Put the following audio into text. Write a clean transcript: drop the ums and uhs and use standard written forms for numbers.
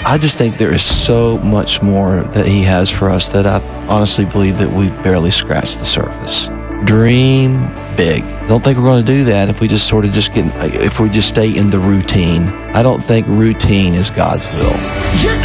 I just think there is so much more that he has for us that I honestly believe that we've barely scratched the surface. Dream big. Don't think we're going to do that if we just sort of if we just stay in the routine. I don't think routine is God's will.